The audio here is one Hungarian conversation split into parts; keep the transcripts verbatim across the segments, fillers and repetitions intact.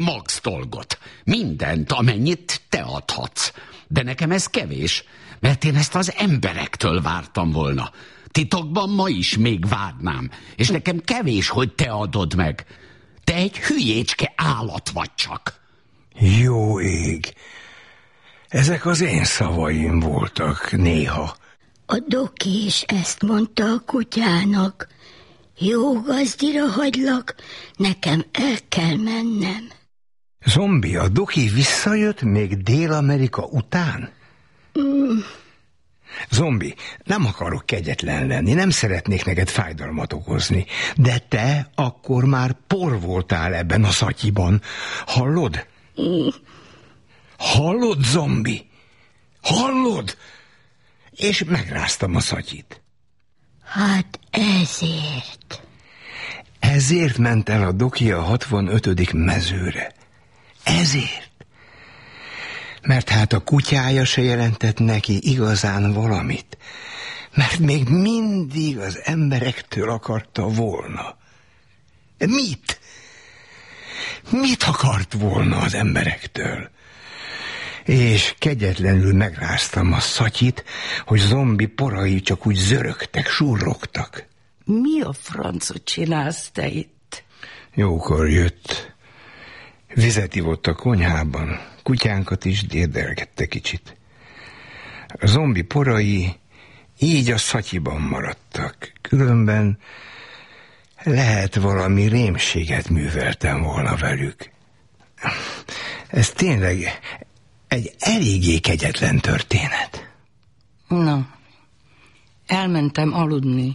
Max dolgot. Mindent, amennyit te adhatsz. De nekem ez kevés, mert én ezt az emberektől vártam volna. Titokban ma is még várnám, és nekem kevés, hogy te adod meg. Te egy hülyécske állat vagy csak. Jó ég! Ezek az én szavaim voltak néha. A doki is ezt mondta a kutyának. Jó gazdira hagylak, nekem el kell mennem. Zombi, a doki visszajött még Dél-Amerika után? Mm. Zombi, nem akarok kegyetlen lenni, nem szeretnék neked fájdalmat okozni, de te akkor már por voltál ebben a szatyiban. Hallod? Mm. Hallod, zombi? Hallod? És megráztam a szatyit. Hát ezért. Ezért ment el a doki a hatvanötödik mezőre. Ezért. Mert hát a kutyája se jelentett neki igazán valamit. Mert még mindig az emberektől akarta volna. Mit? Mit akart volna az emberektől? És kegyetlenül megráztam a szatyit, hogy zombi porai csak úgy zörögtek, surrogtak. Mi a francot csinálsz te itt? Jókor jött. Vizet ivott a konyhában, kutyánkat is dédelgette kicsit. A zombi porai így a szatyiban maradtak, különben lehet valami rémséget műveltem volna velük. Ez tényleg egy eléggé kegyetlen történet. Na, elmentem aludni.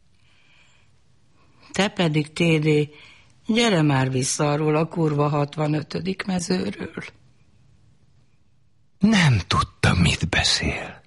Te pedig, Tédé, gyere már vissza arról a kurva hatvanötödik mezőről. Nem tudtam, mit beszél.